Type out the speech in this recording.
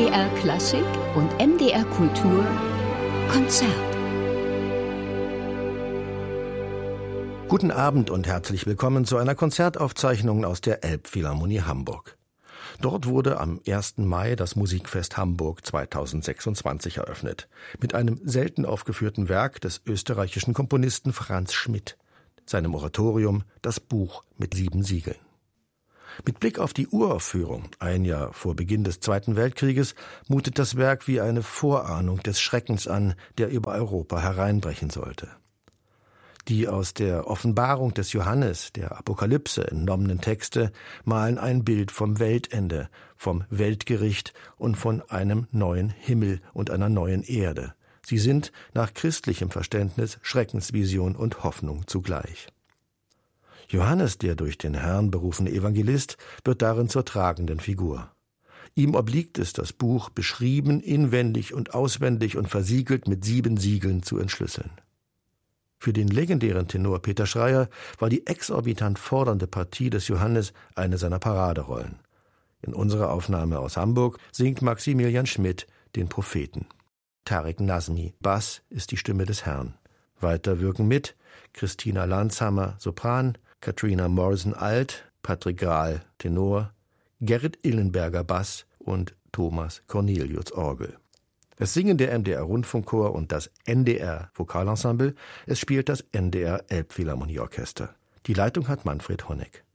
MDR Klassik und MDR Kultur Konzert. Guten Abend und herzlich willkommen zu einer Konzertaufzeichnung aus der Elbphilharmonie Hamburg. Dort wurde am 1. Mai das Musikfest Hamburg 2026 eröffnet, mit einem selten aufgeführten Werk des österreichischen Komponisten Franz Schmidt, seinem Oratorium Das Buch mit 7 Siegeln. Mit Blick auf die Uraufführung, ein Jahr vor Beginn des Zweiten Weltkrieges, mutet das Werk wie eine Vorahnung des Schreckens an, der über Europa hereinbrechen sollte. Die aus der Offenbarung des Johannes, der Apokalypse, entnommenen Texte malen ein Bild vom Weltende, vom Weltgericht und von einem neuen Himmel und einer neuen Erde. Sie sind nach christlichem Verständnis Schreckensvision und Hoffnung zugleich. Johannes, der durch den Herrn berufene Evangelist, wird darin zur tragenden Figur. Ihm obliegt es, das Buch beschrieben, inwendig und auswendig und versiegelt mit 7 Siegeln zu entschlüsseln. Für den legendären Tenor Peter Schreyer war die exorbitant fordernde Partie des Johannes eine seiner Paraderollen. In unserer Aufnahme aus Hamburg singt Maximilian Schmidt den Propheten. Tarek Nazmi, Bass, ist die Stimme des Herrn. Weiter wirken mit Christina Landshammer, Sopran, Katrina Morrison Alt, Patrick Grahl, Tenor, Gerrit Illenberger Bass und Thomas Cornelius Orgel. Es singen der MDR Rundfunkchor und das NDR Vokalensemble, es spielt das NDR Elbphilharmonieorchester. Die Leitung hat Manfred Honeck.